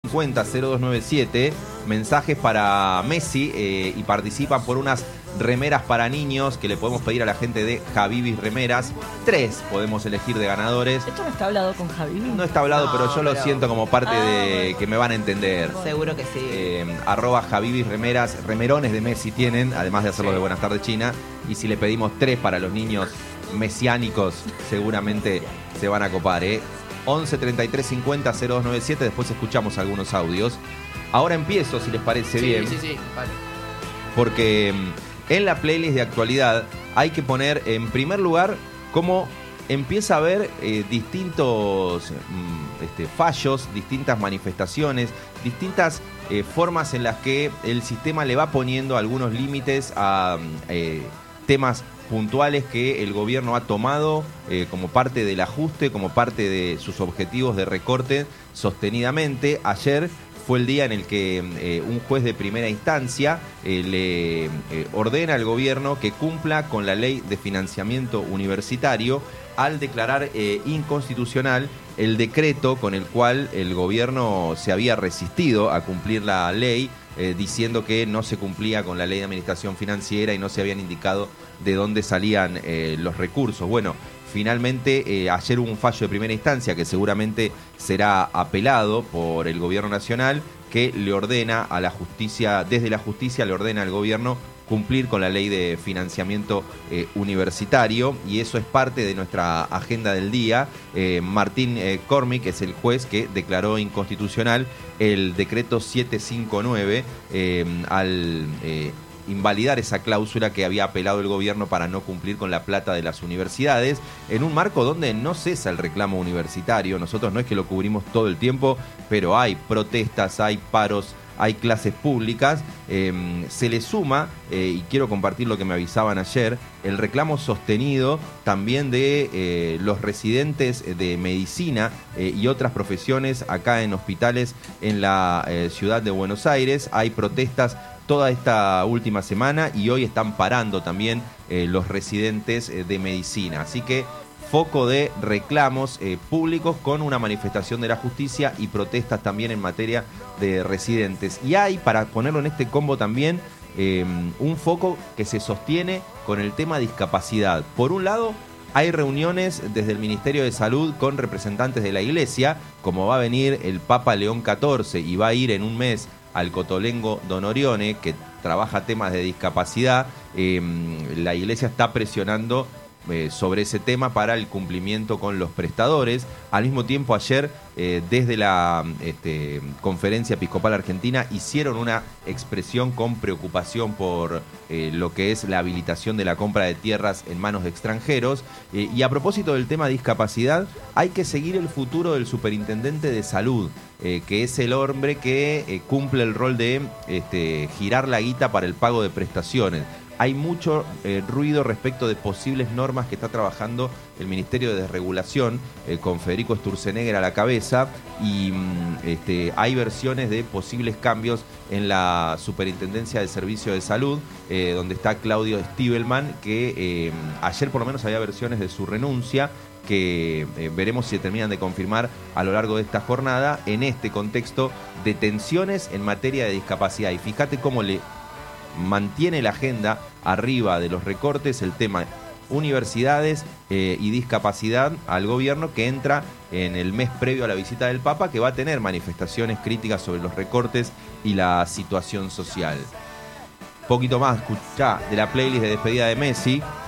0297, mensajes para Messi y participan por unas remeras para niños que le podemos pedir a la gente de Habibis Remeras. 3 podemos elegir de ganadores. ¿Esto no está hablado con Habibis? No está hablado, pero yo lo siento como parte de que me van a entender. Seguro que sí. Arroba Habibis Remeras, remerones de Messi tienen, además de hacerlo de Buenas Tardes China. Y si le pedimos 3 para los niños mesiánicos, seguramente se van a copar, 11 33 50 0297. Después escuchamos algunos audios. Ahora empiezo, si les parece bien. Sí, vale. Porque en la playlist de actualidad hay que poner en primer lugar cómo empieza a haber distintos fallos, distintas manifestaciones, distintas formas en las que el sistema le va poniendo algunos límites a temas puntuales que el gobierno ha tomado como parte del ajuste, como parte de sus objetivos de recorte sostenidamente. Ayer fue el día en el que un juez de primera instancia le ordena al gobierno que cumpla con la ley de financiamiento universitario al declarar inconstitucional el decreto con el cual el gobierno se había resistido a cumplir la ley, diciendo que no se cumplía con la ley de administración financiera y no se habían indicado de dónde salían los recursos. Bueno, finalmente ayer hubo un fallo de primera instancia que seguramente será apelado por el gobierno nacional, que le ordena a la justicia, desde la justicia le ordena al gobierno cumplir con la ley de financiamiento universitario, y eso es parte de nuestra agenda del día. Martín Cormick es el juez que declaró inconstitucional el decreto 759 al invalidar esa cláusula que había apelado el gobierno para no cumplir con la plata de las universidades, en un marco donde no cesa el reclamo universitario. Nosotros no es que lo cubrimos todo el tiempo, pero hay protestas, hay paros, hay clases públicas. Se le suma, y quiero compartir lo que me avisaban ayer, el reclamo sostenido también de los residentes de medicina y otras profesiones acá en hospitales en la ciudad de Buenos Aires. Hay protestas toda esta última semana y hoy están parando también los residentes de medicina. Así que foco de reclamos públicos con una manifestación de la justicia y protestas también en materia de residentes. Y hay, para ponerlo en este combo también, un foco que se sostiene con el tema discapacidad. Por un lado, hay reuniones desde el Ministerio de Salud con representantes de la Iglesia, como va a venir el Papa León XIV y va a ir en un mes al Cotolengo Don Orione, que trabaja temas de discapacidad. La Iglesia está presionando sobre ese tema para el cumplimiento con los prestadores. Al mismo tiempo, ayer desde la Conferencia Episcopal Argentina hicieron una expresión con preocupación por lo que es la habilitación de la compra de tierras en manos de extranjeros. Y a propósito del tema de discapacidad, hay que seguir el futuro del superintendente de salud, que es el hombre que cumple el rol de girar la guita para el pago de prestaciones. Hay mucho ruido respecto de posibles normas que está trabajando el Ministerio de Desregulación con Federico Sturzenegger a la cabeza, y hay versiones de posibles cambios en la Superintendencia de Servicio de Salud, donde está Claudio Stiebelman, que ayer por lo menos había versiones de su renuncia, que veremos si se terminan de confirmar a lo largo de esta jornada, en este contexto de tensiones en materia de discapacidad. Y fíjate cómo le mantiene la agenda arriba de los recortes el tema universidades y discapacidad al gobierno, que entra en el mes previo a la visita del Papa, que va a tener manifestaciones críticas sobre los recortes y la situación social. Poquito más escuchá de la playlist de despedida de Messi.